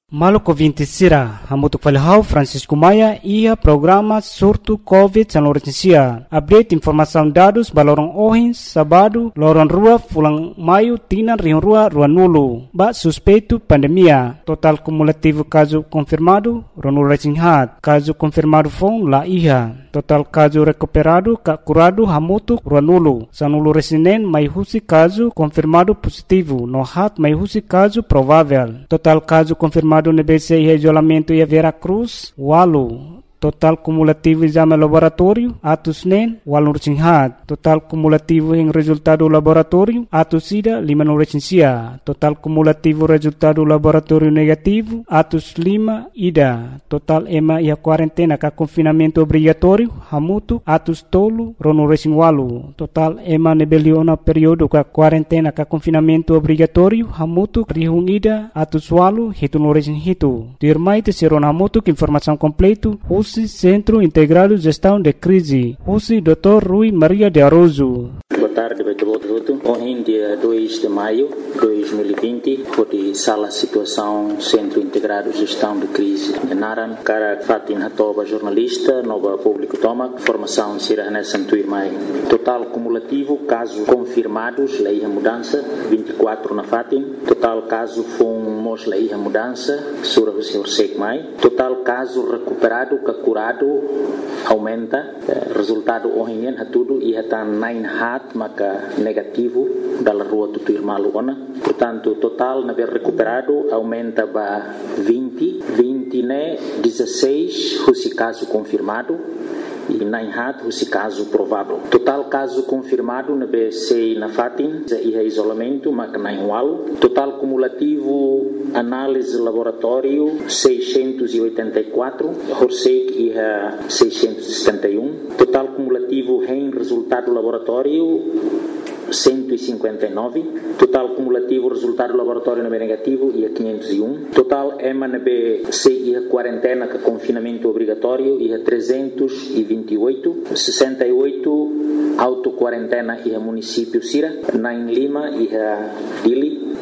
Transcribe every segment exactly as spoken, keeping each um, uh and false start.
Maluco vinte sira, hamutuk falhau Francisco Maia ia programa surto Covid sanur Indonesia. Update informação dados balorong ohin sabado lorong rua fulang maio tinan rion rua rua nulu. Ba suspeito pandemia. Total cumulativo caso confirmado ronul recinghat. Caso confirmado fong la iha. Total caso recuperado ka curado hamutuk rua nulu. Sanulu resinen mai husi caso confirmado positivo. No hat mai husi caso provável. Total caso confirmado no B C e isolamento e a Vera Cruz, Walu. Total cumulativo exame laboratório, atos nen, Walu recinghat. Total cumulativo em resultado laboratório, atos sida, lima no recensia. Total cumulativo resultado laboratório negativo, atos lima, ida. Total ema e a quarentena ka confinamento obrigatório, hamutu, atos tolo, rono recing Walu. Total ema nebeliona período ka quarentena ka confinamento obrigatório, hamutu, rihung ida, atos Walu, hitu no recing hitu. Dirmai te seron hamutu que informação completo, Centro Integrado de Gestão de Crise, U C I doutor Rui Maria de Aroso. Boa tarde, Beto. Hoje, dia dois de maio de dois mil e vinte, foi sala situação Centro Integrado de Gestão de Crise de Naran, cara Fatin Hatoba, jornalista, nova público toma, formação Sira Hanessan Tuirmai. Total cumulativo, casos confirmados, lei a mudança, vinte e quatro na Fatin. Total caso fomos lei a mudança, Sura Hussein Sek Mai. Total caso recuperado, curado, aumenta. Resultado hoje é tudo e está nine hat, maka negativo da rua Tutuirmalu ona. Portanto, total na ver recuperado aumenta para vinte, vinte né, dezesseis, esse caso confirmado. E nine hat, esse caso provável. Total caso confirmado na B C na Fatin, e isolamento, mas nine wal. Total cumulativo, análise laboratório, seiscentos e oitenta e quatro. Horsek e seiscentos e setenta e um. Total cumulativo em resultado laboratório, cento e cinquenta e nove. Total cumulativo resultado laboratório na B negativo e a quinhentos e um. Total EMA na B C e a quarentena com confinamento obrigatório e a trezentos e vinte e oito. sessenta e oito auto-quarentena e a município Sira. Nine Lima e a Dili.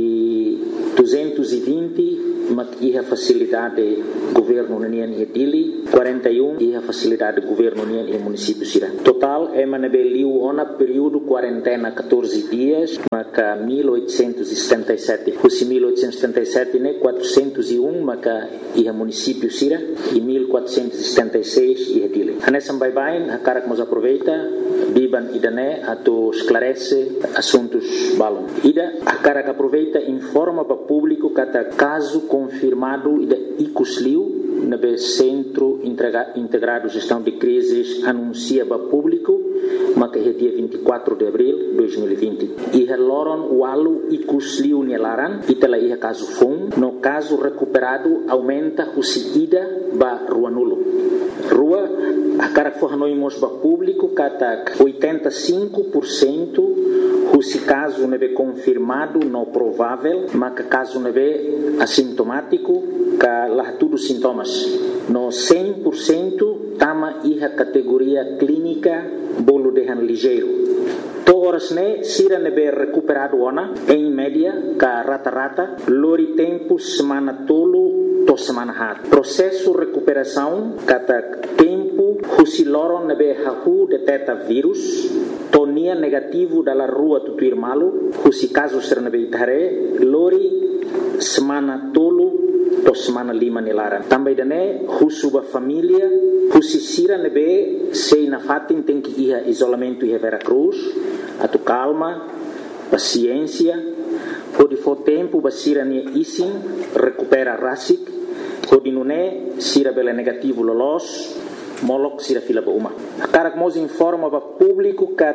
E duzentos e vinte e a facilidade governo União e Dili, quarenta e um e a facilidade governo União e município Sira. Total é manabeliu ona período quarentena catorze dias, maca mil oitocentos e setenta e sete. Os mil oitocentos e setenta e sete né quatrocentos e um maca e a município Sira e mil quatrocentos e setenta e seis e a Dili. Anessa bye bye, a cara que nos aproveita, biban idané ato esclarece assuntos balon. Ida a cara que aproveita informa para público kata caso confirmado ida icusliu na B Centro Integrado de Gestão de Crises anuncia para público mas que é dia vinte e quatro de abril de dois mil e vinte. E loron walu icusliu nelaran itala ia caso fun no caso recuperado aumenta o ida ba rua nulo. Rua a cara que fornoimos para público kata oitenta e cinco por cento se caso não é confirmado, não provável, mas que caso não é assintomático, que lá tudo sintomas. No cem por cento, tama a categoria clínica, bolo de han ligeiro. Todas né, sira não é recuperado ona, em média, que rata-rata, lori tempo semana tolo, to semana hat. Processo recuperação, kata tempo, se loron não é hahu detecta vírus, tonia negativo dalla rua Tutuirmalu, husi caso sernabeitare, lori semana tolo to semana lima nilara. Também dane husuba família, husi sira nebe sei na fatin tem que ir isolamento e Vera Cruz, atu calma, paciência, pode for tempo basira nia isin recupera rasik, pode nune sira bela negativo lolos. Molok sira fila ba uma. Cara que nos informa para público que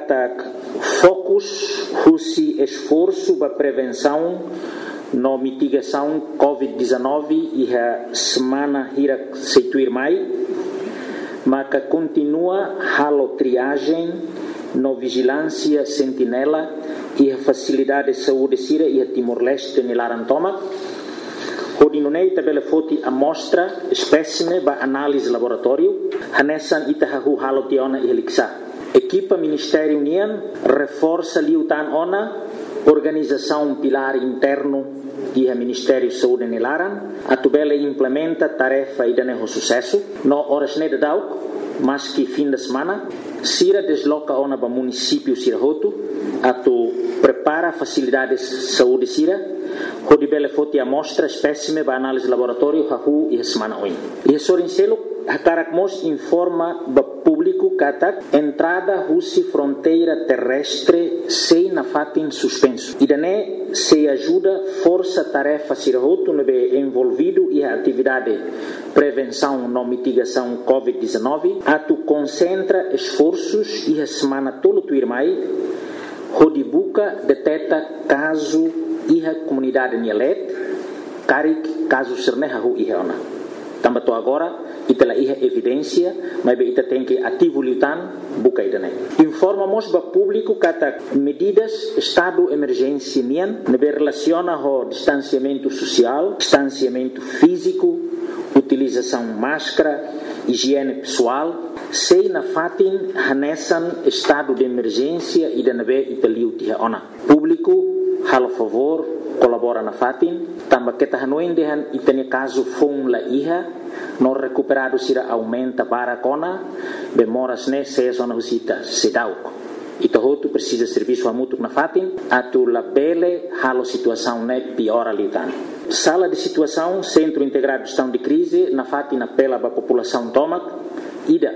focus, husi esforço para prevenção no mitigação covid dezenove e a semana ira seituir mai, mas que continua halo triagem no vigilância sentinela e a facilidade de saúde sira e a Timor-Leste nilarantoma. Hodinunei tabela foti amostra espécime ba análise laboratório hanessan itahahu halotiona e heliksa. Equipa Ministério União reforça liutan ona organização pilar interno e o Ministério de Saúde Nilaran, a tubela implementa tarefa e dane sucesso, no horas ne de dauk, mas que fim de semana, Sira desloca ona para município Sirahoto, a tu prepara facilidades de saúde Sira, onde bele foti amostra espécime para análise de laboratório hahu e semana oin. E sorincelo Hakarakmos informa ba público katak entrada russi fronteira terrestre sem na fatin suspenso. E dané se ajuda força tarefa Sirahoto no be envolvido e a atividade prevenção não mitigação covid dezenove, a tu concentra esforços e a semana todo tu irmai, Rodibuca deteta caso e a comunidade Nielet, Karik caso sernehahu e ona. Tambato agora ita iha evidência, mas ita tem que ativo lutan buka idane. Informamos ba público kata medidas estado emergência nian, nebe relaciona ho distanciamento social, distanciamento físico, utilização máscara, higiene pessoal, sei na fatin hanesan estado de emergência e nebe ita liu tiha ona. Público halo favor colabora na fatin, tamba kita hanoin dehan itane caso fong la iha no recuperado sira aumenta para kona bemoras ne se zona husita sedauk ito hotu precisa serviço amutuk na fatin atu la bele halo situação ne piora litan sala de situação centro integrado de gestão de crise na fatin apela ba população tomak ida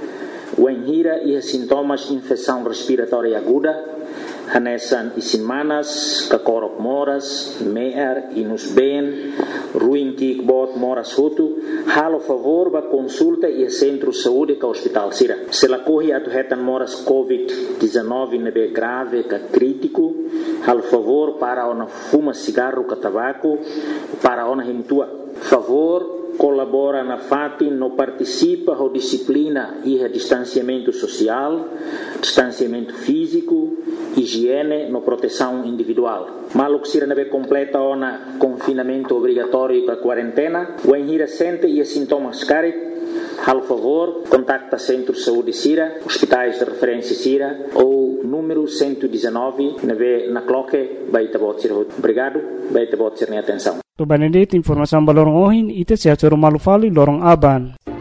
wenhira e sintomas infecção respiratória aguda hanesan isinmanas, kakorok moras, meer, inus ben, ruim kikbot moras hutu, halo favor ba consulta e centro de saúde ka hospital Sira. Se la corre atu hetan moras covid dezenove nebe grave ka crítico, halo favor para ona fuma cigarro ka tabaco, para ona himtua. Favor colabora na fatin, no participa ho disciplina e a distanciamento social, distanciamento físico, higiene, no proteção individual. Maluk sira nebe completa ona confinamento obrigatório com a quarentena, o enhira sente e sintomas carit, hal favor, contacta Centro de Saúde Sira, hospitais de referência Sira, ou número cento e dezenove, nebe na cloque, baita bot sira. Obrigado, baita bot sira atenção. To Benedict informação balorong ohin ite sia malu fali lorong aban.